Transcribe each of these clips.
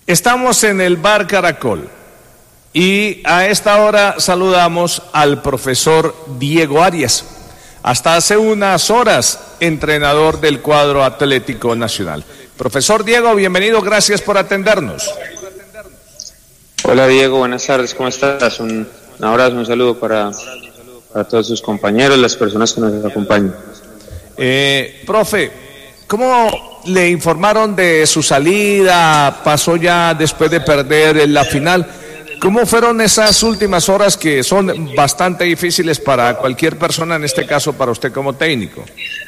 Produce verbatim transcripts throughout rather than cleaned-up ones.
Estamos en el Bar Caracol y a esta hora saludamos al profesor Diego Arias, hasta hace unas horas entrenador del cuadro Atlético Nacional. Profesor Diego, bienvenido, gracias por atendernos. Hola Diego, buenas tardes, ¿cómo estás? Un, un abrazo, un saludo para, para todos sus compañeros, las personas que nos acompañan. Eh, profe, ¿cómo le informaron de su salida? Pasó ya después de perder la final. ¿Cómo fueron esas últimas horas que son bastante difíciles para cualquier persona, en este caso para usted como técnico?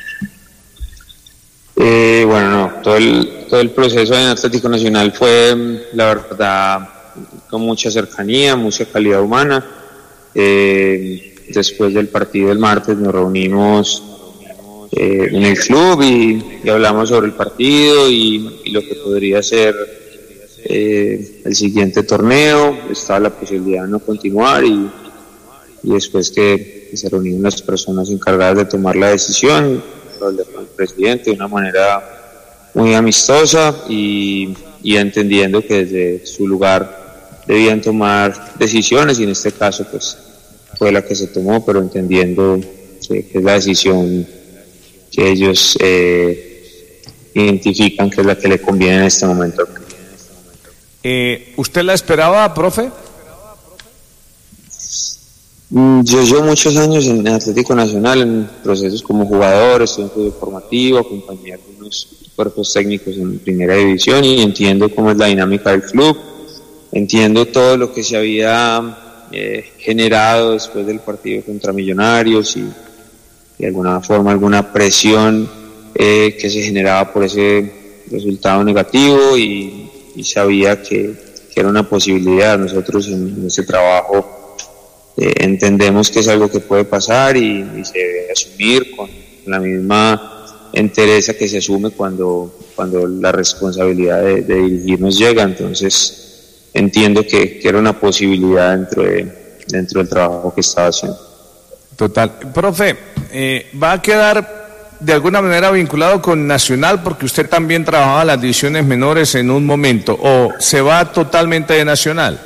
Eh, bueno, no, todo el, todo el proceso en Atlético Nacional fue, la verdad, con mucha cercanía, mucha calidad humana. Eh, después del partido del martes nos reunimos eh, en el club y, y hablamos sobre el partido y, y lo que podría ser eh, el siguiente torneo. Estaba la posibilidad de no continuar y, y después que, que se reunieron las personas encargadas de tomar la decisión, hablé con el presidente de una manera muy amistosa y, y entendiendo que desde su lugar debían tomar decisiones y en este caso pues fue la que se tomó, pero entendiendo que, que es la decisión que ellos eh, identifican que es la que le conviene en este momento. Eh, ¿Usted la esperaba, profe? Yo llevo muchos años en Atlético Nacional, en procesos como jugador, estuve en fútbol formativo, acompañé a algunos cuerpos técnicos en primera división y entiendo cómo es la dinámica del club, entiendo todo lo que se había eh, generado después del partido contra Millonarios y de alguna forma alguna presión eh, que se generaba por ese resultado negativo y, y sabía que, que era una posibilidad. Nosotros en, en este trabajo Eh, entendemos que es algo que puede pasar y, y se debe asumir con la misma entereza que se asume cuando, cuando la responsabilidad de, de dirigirnos llega. Entonces entiendo que, que era una posibilidad dentro, de, dentro del trabajo que estaba haciendo. Total. Profe, eh, ¿va a quedar de alguna manera vinculado con Nacional porque usted también trabajaba las divisiones menores en un momento o se va totalmente de Nacional?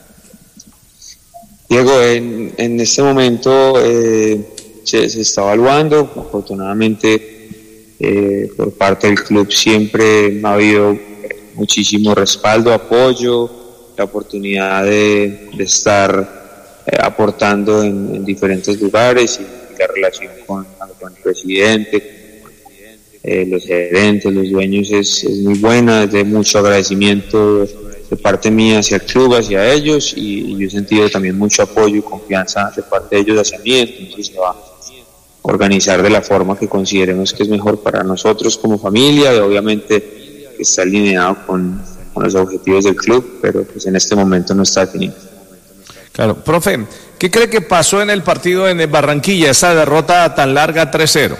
Diego, en, en este momento eh, se, se está evaluando, afortunadamente eh, por parte del club siempre ha habido muchísimo respaldo, apoyo, la oportunidad de, de estar eh, aportando en, en diferentes lugares y, y la relación con, con el presidente, eh, los gerentes, los dueños es, es muy buena, es de mucho agradecimiento de parte mía hacia el club, hacia ellos, y, y yo he sentido también mucho apoyo y confianza de parte de ellos hacia mí. Entonces se va a organizar de la forma que consideremos que es mejor para nosotros como familia, y obviamente está alineado con, con los objetivos del club, pero pues en este momento no está definido. Claro, profe, ¿qué cree que pasó en el partido en Barranquilla, esa derrota tan larga tres cero?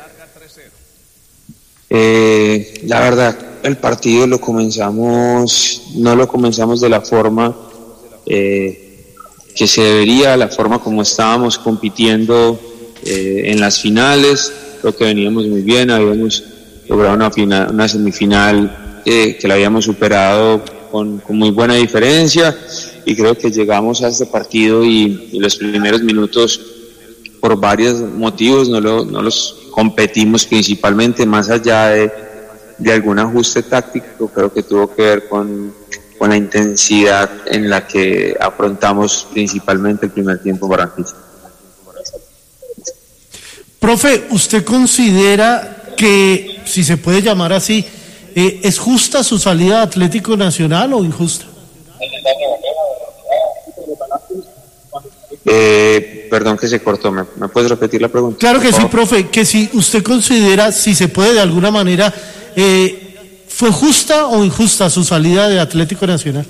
Eh, la verdad, el partido lo comenzamos, no lo comenzamos de la forma eh, que se debería, la forma como estábamos compitiendo eh, en las finales. Creo que veníamos muy bien, habíamos logrado una, final, una semifinal eh, que la habíamos superado con, con muy buena diferencia, y creo que llegamos a este partido y, y los primeros minutos por varios motivos no, lo, no los competimos principalmente, más allá de de algún ajuste táctico. Creo que tuvo que ver con, con la intensidad en la que afrontamos principalmente el primer tiempo en Barranquilla. Profe, ¿usted considera que, si se puede llamar así, eh, es justa su salida a Atlético Nacional o injusta? Eh, perdón que se cortó, ¿me, ¿me puedes repetir la pregunta? Claro que sí, profe, que si usted considera, si se puede de alguna manera, eh, ¿fue justa o injusta su salida de Atlético Nacional?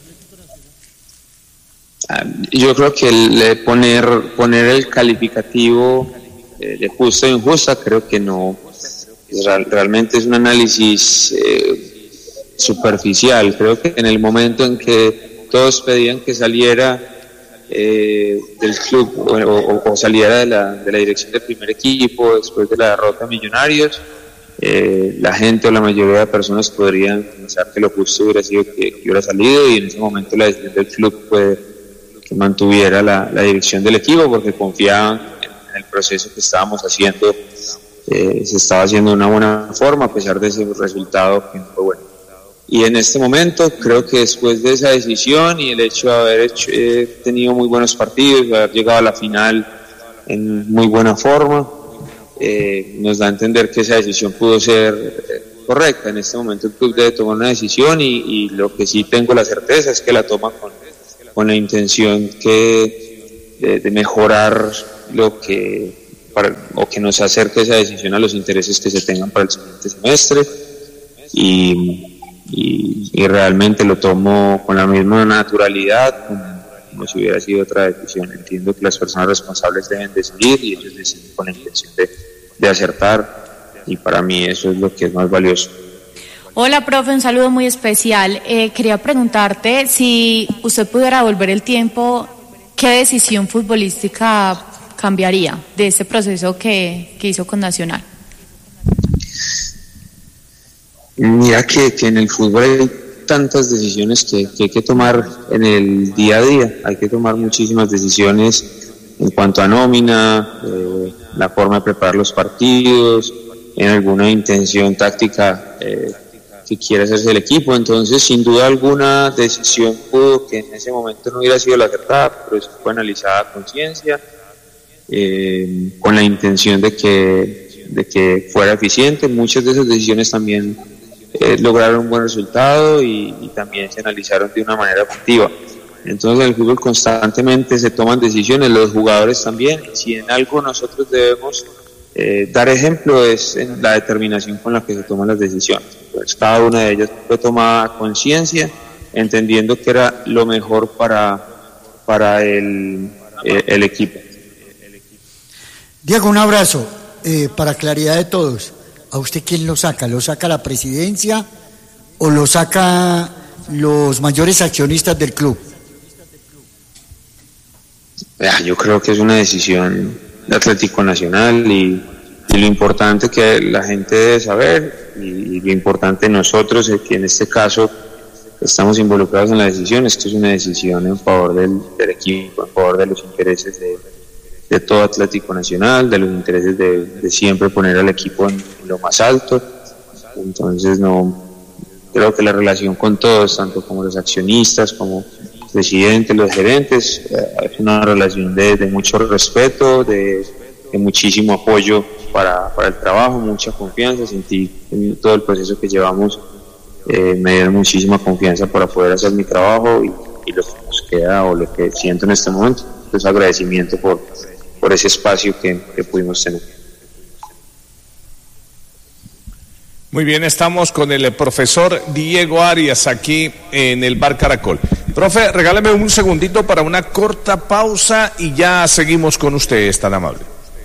Yo creo que el poner, poner el calificativo eh, de justa e injusta, creo que no, realmente es un análisis eh, superficial. Creo que en el momento en que todos pedían que saliera Eh, del club o, o, o saliera de la, de la dirección del primer equipo después de la derrota a Millonarios, eh, la gente o la mayoría de personas podrían pensar que lo justo hubiera sido que, que hubiera salido, y en ese momento la decisión del club fue que mantuviera la, la dirección del equipo, porque confiaban en el proceso que estábamos haciendo, eh, se estaba haciendo de una buena forma a pesar de ese resultado que no fue bueno. Y en este momento creo que después de esa decisión y el hecho de haber hecho, eh, tenido muy buenos partidos, de haber llegado a la final en muy buena forma, eh, nos da a entender que esa decisión pudo ser eh, correcta. En este momento el club debe tomar una decisión, y, y lo que sí tengo la certeza es que la toma con, con la intención que de, de mejorar lo que para, o que nos acerque esa decisión a los intereses que se tengan para el siguiente semestre, y Y, y realmente lo tomo con la misma naturalidad como, como si hubiera sido otra decisión. Entiendo que las personas responsables deben decidir, y ellos deciden con la intención de, de acertar, y para mí eso es lo que es más valioso. Hola, profe, un saludo muy especial. Eh, quería preguntarte si usted pudiera volver el tiempo, ¿qué decisión futbolística cambiaría de ese proceso que, que hizo con Nacional? Mira que, que en el fútbol hay tantas decisiones que, que hay que tomar en el día a día. Hay que tomar muchísimas decisiones en cuanto a nómina, eh, la forma de preparar los partidos, en alguna intención táctica eh, que quiere hacerse el equipo. Entonces, sin duda alguna, decisión pudo que en ese momento no hubiera sido la acertada, pero eso fue analizada a conciencia, eh, con la intención de que, de que fuera eficiente. Muchas de esas decisiones también Eh, lograron un buen resultado, y, y también se analizaron de una manera objetiva. Entonces en el fútbol constantemente se toman decisiones, los jugadores también, y si en algo nosotros debemos eh, dar ejemplo es en la determinación con la que se toman las decisiones. Pues cada una de ellas fue tomada a conciencia, entendiendo que era lo mejor para, para el, eh, el equipo. Diego, un abrazo. Eh, para claridad de todos, ¿a usted quién lo saca? ¿Lo saca la presidencia o lo saca los mayores accionistas del club? Yo creo que es una decisión de Atlético Nacional, y, y lo importante que la gente debe saber, y, y lo importante nosotros, es que en este caso estamos involucrados en la decisión, es que es una decisión en favor del, del equipo, en favor de los intereses de, de todo Atlético Nacional, de los intereses de, de siempre poner al equipo en, en lo más alto. Entonces no creo que la relación con todos, tanto como los accionistas, como el presidente, los gerentes, eh, es una relación de, de mucho respeto, de, de muchísimo apoyo para, para el trabajo, mucha confianza. Sentí en todo el proceso que llevamos, eh, me dieron muchísima confianza para poder hacer mi trabajo, y, y lo que nos queda, o lo que siento en este momento, es agradecimiento por por ese espacio que, que pudimos tener. Muy bien, estamos con el profesor Diego Arias aquí en el Bar Caracol. Profe, regálame un segundito para una corta pausa y ya seguimos con usted, es tan amable.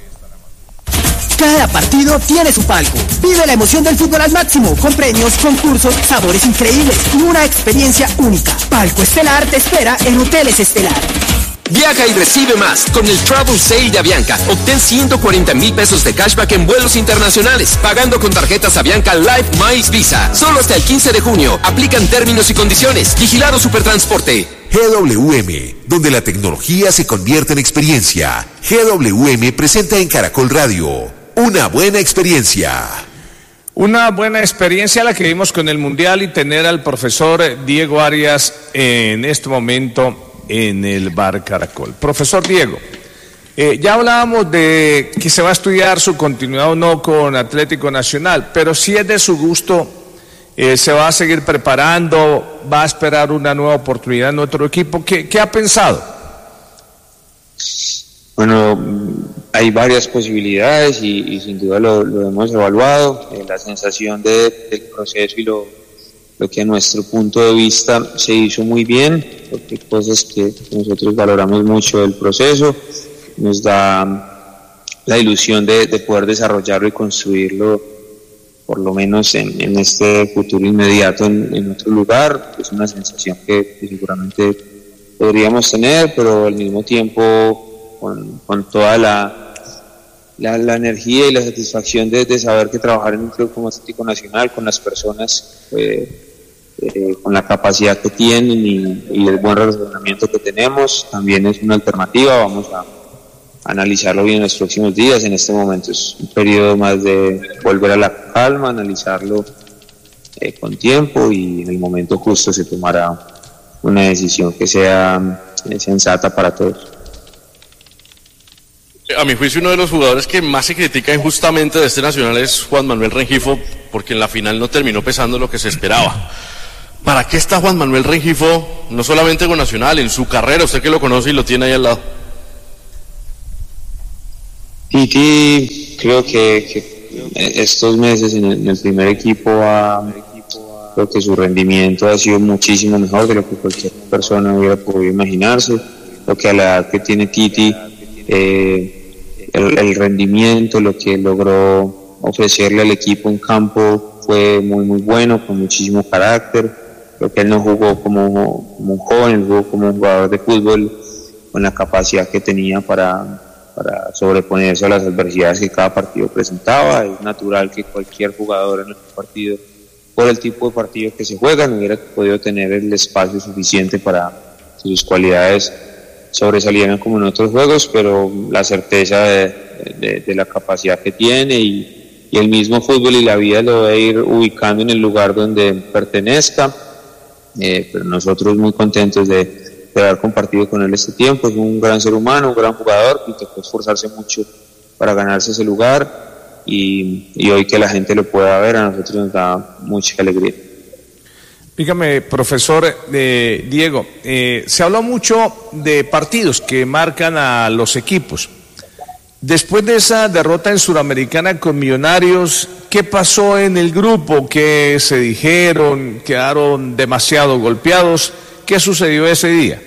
Cada partido tiene su palco. Vive la emoción del fútbol al máximo, con premios, concursos, sabores increíbles y una experiencia única. Palco Estelar te espera en Hoteles Estelar. Viaja y recibe más con el Travel Sale de Avianca. Obtén ciento cuarenta mil pesos de cashback en vuelos internacionales, pagando con tarjetas Avianca Live Miles Visa. Solo hasta el quince de junio. Aplican términos y condiciones. Vigilado Supertransporte. G W M, donde la tecnología se convierte en experiencia. G W M presenta en Caracol Radio una buena experiencia. Una buena experiencia la que vimos con el Mundial, y tener al profesor Diego Arias en este momento en el Bar Caracol. Profesor Diego, eh, ya hablábamos de que se va a estudiar su continuidad o no con Atlético Nacional, pero si es de su gusto, eh, se va a seguir preparando, va a esperar una nueva oportunidad en otro equipo. ¿Qué, qué ha pensado? Bueno, hay varias posibilidades, y, y sin duda lo, lo hemos evaluado. Eh, la sensación de, del proceso y lo lo que a nuestro punto de vista se hizo muy bien, porque hay cosas que nosotros valoramos mucho del proceso, nos da la ilusión de, de poder desarrollarlo y construirlo, por lo menos en, en este futuro inmediato en, en otro lugar. Es una sensación que, que seguramente podríamos tener, pero al mismo tiempo con, con toda la la, la energía y la satisfacción de, de saber que trabajar en un club como Atlético Nacional, con las personas, eh, eh, con la capacidad que tienen y, y el buen relacionamiento que tenemos, también es una alternativa. Vamos a analizarlo bien en los próximos días. En este momento es un periodo más de volver a la calma, analizarlo eh, con tiempo, y en el momento justo se tomará una decisión que sea eh, sensata para todos. A mi juicio, uno de los jugadores que más se critica injustamente de este Nacional es Juan Manuel Rengifo, porque en la final no terminó pesando lo que se esperaba. ¿Para qué está Juan Manuel Rengifo, no solamente con Nacional, en su carrera, usted que lo conoce y lo tiene ahí al lado? Titi, creo que, que estos meses en el, en el primer equipo ha, creo que su rendimiento ha sido muchísimo mejor de lo que cualquier persona hubiera podido imaginarse. Creo que a la edad que tiene Titi, eh, el, el rendimiento, lo que logró ofrecerle al equipo en campo fue muy muy bueno, con muchísimo carácter. Creo que él no jugó como, como un joven, él jugó como un jugador de fútbol, con la capacidad que tenía para para sobreponerse a las adversidades que cada partido presentaba. Es natural que cualquier jugador en el partido, por el tipo de partido que se juega, no hubiera podido tener el espacio suficiente para que sus cualidades sobresalieran como en otros juegos, pero la certeza de, de, de la capacidad que tiene y, y el mismo fútbol y la vida lo debe ir ubicando en el lugar donde pertenezca. Eh, pero nosotros muy contentos de de haber compartido con él este tiempo. Es un gran ser humano, un gran jugador, y tocó esforzarse mucho para ganarse ese lugar, y, y hoy que la gente lo pueda ver, a nosotros nos da mucha alegría. Dígame, profesor eh, Diego, eh, se habló mucho de partidos que marcan a los equipos. Después de esa derrota en Suramericana con Millonarios, ¿qué pasó en el grupo? ¿Qué se dijeron? ¿Quedaron demasiado golpeados? ¿Qué sucedió ese día?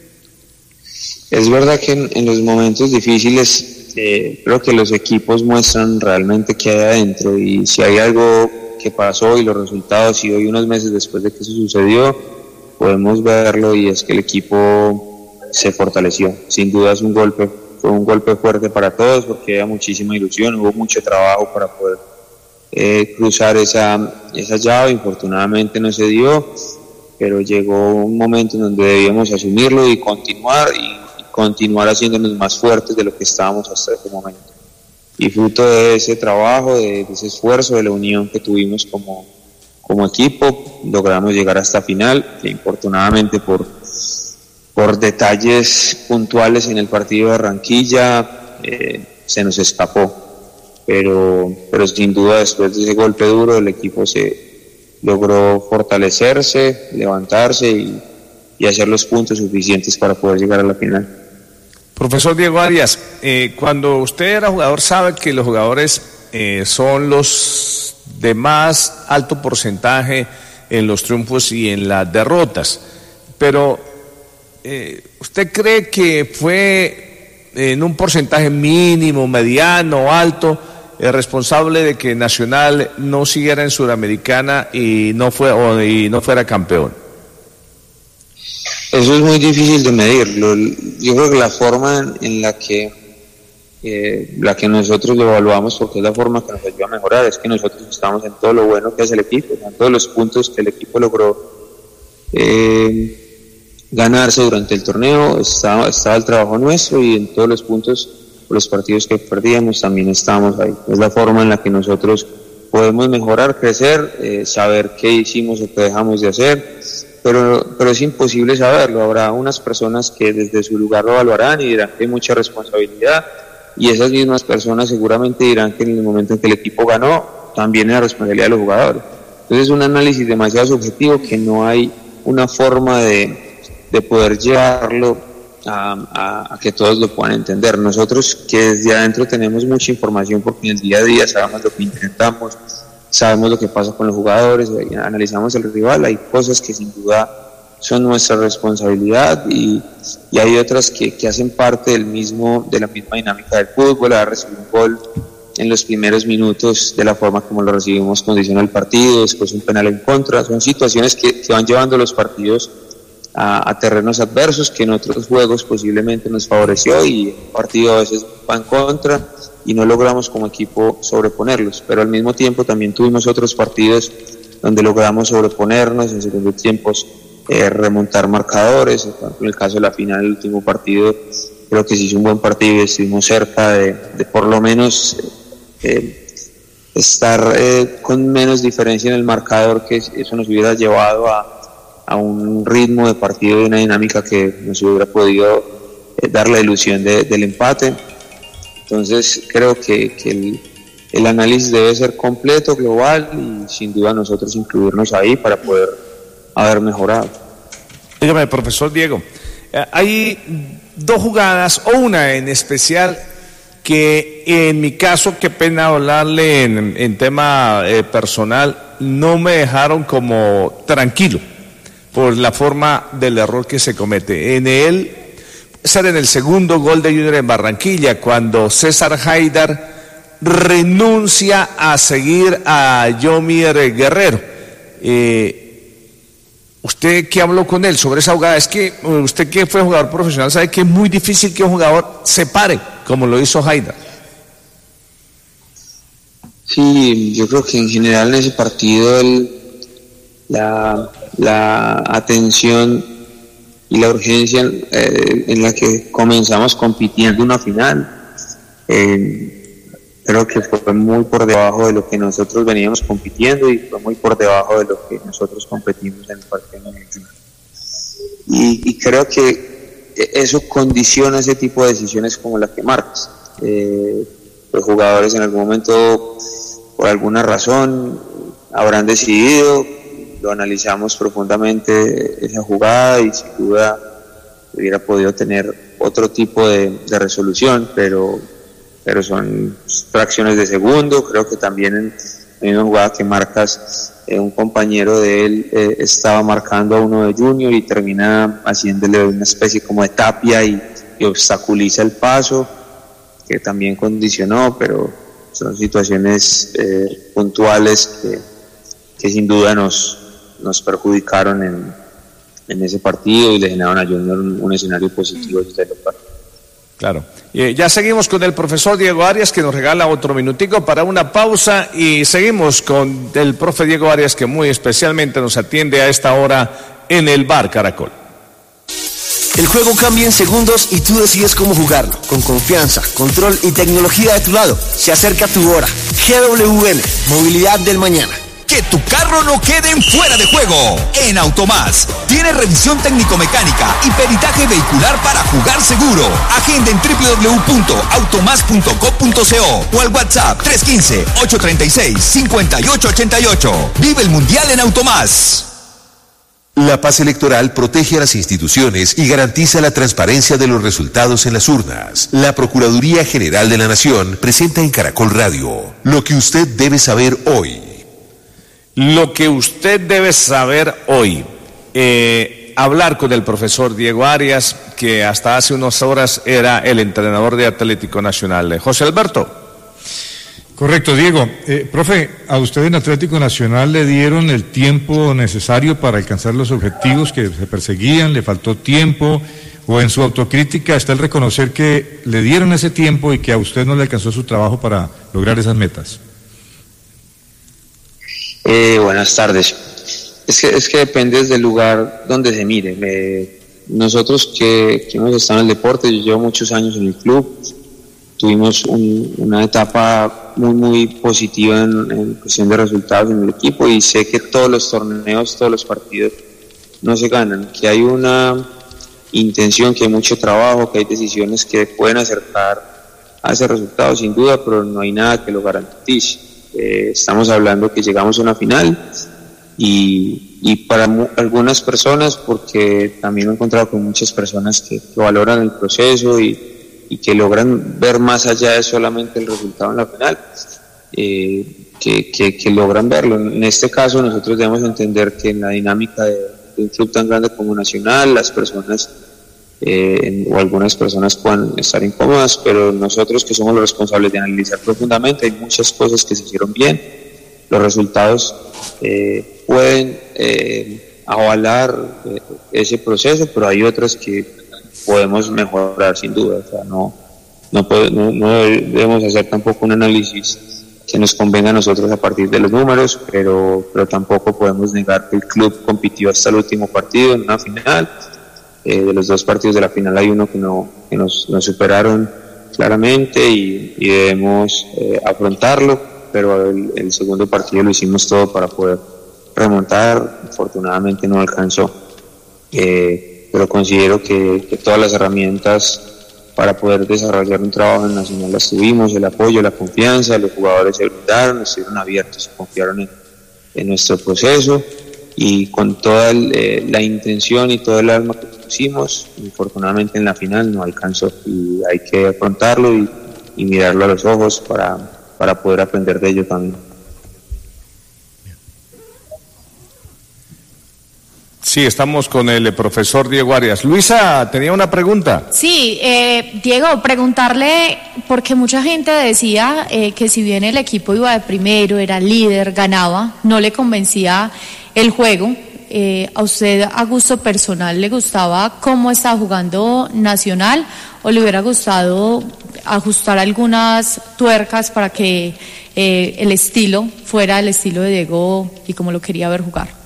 Es verdad que en, en los momentos difíciles eh, creo que los equipos muestran realmente qué hay adentro, y si hay algo que pasó y los resultados, y hoy unos meses después de que eso sucedió podemos verlo, y es que el equipo se fortaleció. Sin duda es un golpe, fue un golpe fuerte para todos, porque había muchísima ilusión, hubo mucho trabajo para poder eh, cruzar esa, esa llave. Infortunadamente no se dio, pero llegó un momento en donde debíamos asumirlo y continuar, y, y continuar haciéndonos más fuertes de lo que estábamos hasta ese momento. Y fruto de ese trabajo, de, de ese esfuerzo, de la unión que tuvimos como, como equipo, logramos llegar hasta final, que infortunadamente por, por detalles puntuales en el partido de Barranquilla eh, se nos escapó. Pero, pero sin duda, después de ese golpe duro, el equipo se logró fortalecerse, levantarse y, y hacer los puntos suficientes para poder llegar a la final. Profesor Diego Arias, eh, cuando usted era jugador sabe que los jugadores eh, son los de más alto porcentaje en los triunfos y en las derrotas, pero eh, ¿usted cree que fue en un porcentaje mínimo, mediano, alto, el responsable de que Nacional no siguiera en Sudamericana y no fue o y no fuera campeón? Eso es muy difícil de medirlo. Yo creo que la forma en la que eh, la que nosotros lo evaluamos, porque es la forma que nos ayuda a mejorar, es que nosotros estamos en todo lo bueno que hace el equipo, en todos los puntos que el equipo logró eh, ganarse durante el torneo, estaba, estaba el trabajo nuestro, y en todos los puntos, los partidos que perdíamos, también estábamos ahí. Es la forma en la que nosotros podemos mejorar, crecer, eh, saber qué hicimos o qué dejamos de hacer, pero, pero es imposible saberlo. Habrá unas personas que desde su lugar lo evaluarán y dirán que hay mucha responsabilidad, y esas mismas personas seguramente dirán que en el momento en que el equipo ganó, también es la responsabilidad de los jugadores. Entonces es un análisis demasiado subjetivo que no hay una forma de, de poder llevarlo A, a, a que todos lo puedan entender. Nosotros que desde adentro tenemos mucha información, porque en el día a día sabemos lo que intentamos, sabemos lo que pasa con los jugadores, analizamos el rival, hay cosas que sin duda son nuestra responsabilidad, y, y hay otras que, que hacen parte del mismo, de la misma dinámica del fútbol. A recibir un gol en los primeros minutos de la forma como lo recibimos condiciona el partido, después un penal en contra, son situaciones que, que van llevando los partidos A, a terrenos adversos que en otros juegos posiblemente nos favoreció, y el partido a veces va en contra, y no logramos como equipo sobreponerlos, pero al mismo tiempo también tuvimos otros partidos donde logramos sobreponernos en segundos tiempos, eh, remontar marcadores. En el caso de la final del último partido, creo que se hizo un buen partido y estuvimos cerca de, de por lo menos eh, estar eh, con menos diferencia en el marcador, que eso nos hubiera llevado a, a un ritmo de partido y una dinámica que nos hubiera podido eh, dar la ilusión de, del empate. Entonces creo que, que el, el análisis debe ser completo, global, y sin duda nosotros incluirnos ahí para poder haber mejorado. Dígame, profesor Diego, hay dos jugadas, o una en especial, que en mi caso, qué pena hablarle en, en tema eh, personal, no me dejaron como tranquilo por la forma del error que se comete. En él, ser en el segundo gol de Junior en Barranquilla, cuando César Haidar renuncia a seguir a Yomir Guerrero. Eh, ¿Usted qué habló con él sobre esa jugada? Es que usted que fue jugador profesional sabe que es muy difícil que un jugador se pare, como lo hizo Haidar. Sí, yo creo que en general en ese partido el, la, la atención y la urgencia eh, en la que comenzamos compitiendo una final, eh, creo que fue muy por debajo de lo que nosotros veníamos compitiendo y fue muy por debajo de lo que nosotros competimos en el partido de Medellín. Y, y creo que eso condiciona ese tipo de decisiones como las que marcas. Eh, los jugadores en algún momento, por alguna razón, habrán decidido, lo analizamos profundamente esa jugada y sin duda hubiera podido tener otro tipo de, de resolución, pero pero son fracciones de segundo. Creo que también en la misma jugada que marcas, eh, un compañero de él eh, estaba marcando a uno de Junior y termina haciéndole una especie como de tapia y, y obstaculiza el paso, que también condicionó, pero son situaciones eh, puntuales que, que sin duda nos, nos perjudicaron en, en ese partido y le generaron a Junior un, un escenario positivo desde el local. Claro. Eh, ya seguimos con el profesor Diego Arias, que nos regala otro minutico para una pausa, y seguimos con el profe Diego Arias, que muy especialmente nos atiende a esta hora en el Bar Caracol. El juego cambia en segundos y tú decides cómo jugarlo. Con confianza, control y tecnología de tu lado. Se acerca tu hora. G W M, movilidad del mañana. Que tu carro no quede en fuera de juego. En Automás tiene revisión técnico-mecánica y peritaje vehicular para jugar seguro. Agenda en doble u doble u doble u punto automás punto co punto co o al WhatsApp tres uno cinco, ocho tres seis, cinco ocho ocho ocho. Vive el Mundial en Automás. La paz electoral protege a las instituciones y garantiza la transparencia de los resultados en las urnas. La Procuraduría General de la Nación presenta en Caracol Radio lo que usted debe saber hoy. Lo que usted debe saber hoy. Eh, hablar con el profesor Diego Arias, que hasta hace unas horas era el entrenador de Atlético Nacional. José Alberto. Correcto, Diego. Eh, profe, a usted en Atlético Nacional le dieron el tiempo necesario para alcanzar los objetivos que se perseguían, le faltó tiempo, o en su autocrítica está el reconocer que le dieron ese tiempo y que a usted no le alcanzó su trabajo para lograr esas metas. Eh, buenas tardes. Es que, es que depende del lugar donde se mire. Eh, nosotros que, que hemos estado en el deporte, yo llevo muchos años en el club, tuvimos un, una etapa muy muy positiva en, en cuestión de resultados en el equipo, y sé que todos los torneos, todos los partidos no se ganan, que hay una intención, que hay mucho trabajo, que hay decisiones que pueden acercar a ese resultado sin duda, pero no hay nada que lo garantice. Eh, estamos hablando que llegamos a una final y, y para mu- algunas personas, porque también me he encontrado con muchas personas que, que valoran el proceso y, y que logran ver más allá de solamente el resultado en la final, eh, que, que, que logran verlo. En este caso nosotros debemos entender que en la dinámica de, de un club tan grande como Nacional, las personas Eh, o algunas personas puedan estar incómodas, pero nosotros que somos los responsables de analizar profundamente, hay muchas cosas que se hicieron bien, los resultados eh, pueden eh, avalar eh, ese proceso, pero hay otras que podemos mejorar sin duda. O sea, no, no, puede, no, no debemos hacer tampoco un análisis que nos convenga a nosotros a partir de los números, pero, pero tampoco podemos negar que el club compitió hasta el último partido en una final. Eh, de los dos partidos de la final hay uno que, no, que nos, nos superaron claramente y, y debemos eh, afrontarlo, pero el, el segundo partido lo hicimos todo para poder remontar. Afortunadamente no alcanzó, eh, pero considero que, que todas las herramientas para poder desarrollar un trabajo en Nacional las tuvimos, el apoyo, la confianza, los jugadores se brindaron, estuvieron abiertos, se confiaron en, en nuestro proceso y con toda el, eh, la intención y todo el alma que pusimos. Infortunadamente en la final no alcanzó y hay que afrontarlo y, y mirarlo a los ojos para, para poder aprender de ello también. Sí, estamos con el profesor Diego Arias. Luisa, tenía una pregunta. Sí, eh, Diego, preguntarle, porque mucha gente decía eh, que si bien el equipo iba de primero, era líder, ganaba, no le convencía el juego. Eh, ¿A usted, a gusto personal, le gustaba cómo estaba jugando Nacional o le hubiera gustado ajustar algunas tuercas para que eh, el estilo fuera el estilo de Diego y como lo quería ver jugar?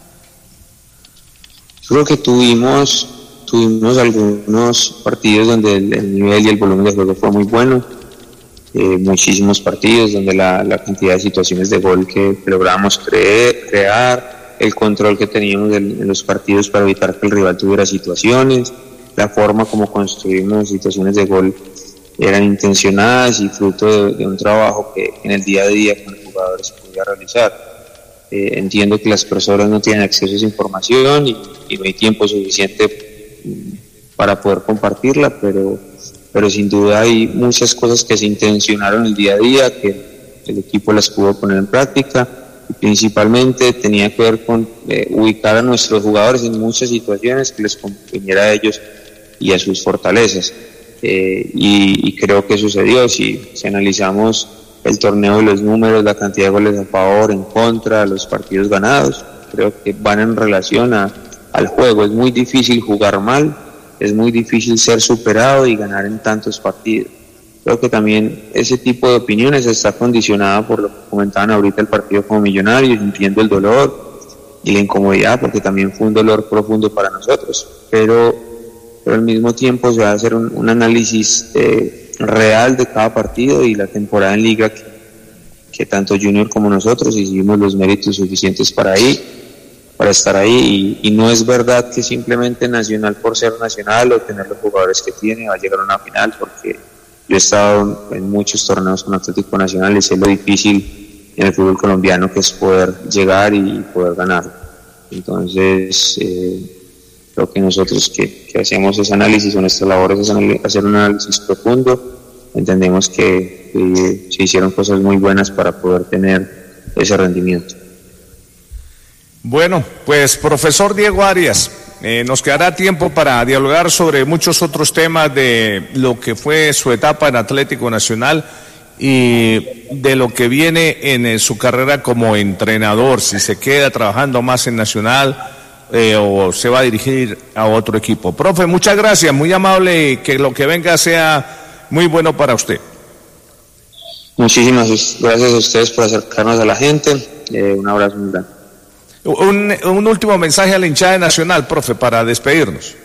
Creo que tuvimos tuvimos algunos partidos donde el, el nivel y el volumen de juego fue muy bueno, eh, muchísimos partidos donde la, la cantidad de situaciones de gol que, que lográbamos creer, crear, el control que teníamos de, en los partidos para evitar que el rival tuviera situaciones, la forma como construimos situaciones de gol eran intencionadas y fruto de, de un trabajo que en el día a día con los jugadores se podía realizar. Eh, entiendo que las personas no tienen acceso a esa información y, y no hay tiempo suficiente para poder compartirla, pero, pero sin duda hay muchas cosas que se intencionaron el día a día, que el equipo las pudo poner en práctica y principalmente tenía que ver con eh, ubicar a nuestros jugadores en muchas situaciones que les conveniera a ellos y a sus fortalezas. Eh, y, y creo que sucedió. Si, si analizamos el torneo y los números, la cantidad de goles a favor, en contra, los partidos ganados, creo que van en relación a, al juego. Es muy difícil jugar mal, es muy difícil ser superado y ganar en tantos partidos. Creo que también ese tipo de opiniones está condicionada por lo que comentaban ahorita el partido como Millonarios, entiendo el dolor y la incomodidad porque también fue un dolor profundo para nosotros, pero, pero al mismo tiempo se va a hacer un, un análisis eh, real de cada partido y la temporada en liga que, que tanto Junior como nosotros hicimos los méritos suficientes para ahí, para estar ahí y, y no es verdad que simplemente Nacional por ser Nacional o tener los jugadores que tiene va a llegar a una final, porque yo he estado en muchos torneos con Atlético Nacional y sé lo difícil en el fútbol colombiano que es poder llegar y poder ganar. Entonces eh, creo que nosotros que, que hacemos ese análisis o nuestra labor es hacer un análisis profundo, entendemos que, que se hicieron cosas muy buenas para poder tener ese rendimiento. Bueno, pues profesor Diego Arias, eh, nos quedará tiempo para dialogar sobre muchos otros temas de lo que fue su etapa en Atlético Nacional y de lo que viene en eh, su carrera como entrenador, si se queda trabajando más en Nacional eh, o se va a dirigir a otro equipo. Profe, muchas gracias, muy amable y que lo que venga sea muy bueno para usted. Muchísimas gracias a ustedes por acercarnos a la gente, eh, un abrazo muy grande. Un, un último mensaje a la hinchada nacional, profe, para despedirnos.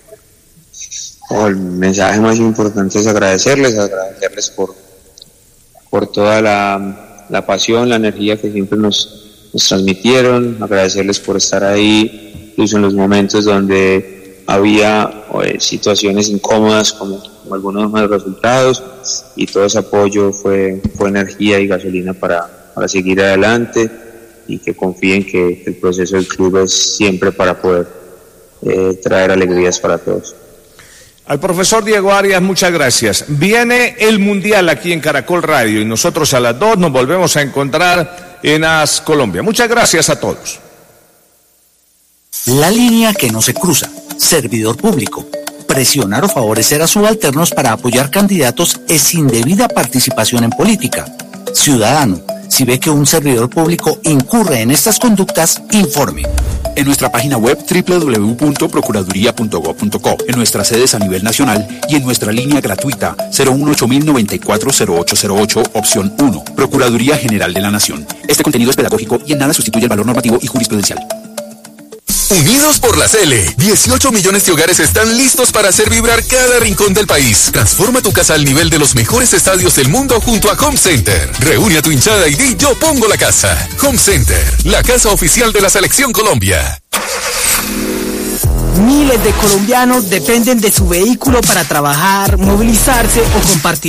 Oh, el mensaje más importante es agradecerles, agradecerles por, por toda la, la pasión, la energía que siempre nos, nos transmitieron, agradecerles por estar ahí, incluso en los momentos donde había eh, situaciones incómodas como, como algunos malos resultados, y todo ese apoyo fue, fue energía y gasolina para, para seguir adelante. Y que confíen que el proceso del club es siempre para poder eh, traer alegrías para todos. Al profesor Diego Arias, muchas gracias. Viene el Mundial aquí en Caracol Radio y nosotros a las dos nos volvemos a encontrar en AS Colombia. Muchas gracias a todos. La línea que no se cruza. Servidor público. Presionar o favorecer a subalternos para apoyar candidatos es indebida participación en política. Ciudadano. Si ve que un servidor público incurre en estas conductas, informe. En nuestra página web doble u doble u doble u punto procuraduría punto gob punto co, en nuestras sedes a nivel nacional y en nuestra línea gratuita cero uno ocho mil noventa y cuatro cero ocho cero ocho, opción uno. Procuraduría General de la Nación. Este contenido es pedagógico y en nada sustituye el valor normativo y jurisprudencial. Unidos por la C L, dieciocho millones de hogares están listos para hacer vibrar cada rincón del país. Transforma tu casa al nivel de los mejores estadios del mundo junto a Home Center. Reúne a tu hinchada y di yo pongo la casa. Home Center, la casa oficial de la Selección Colombia. Miles de colombianos dependen de su vehículo para trabajar, movilizarse o compartir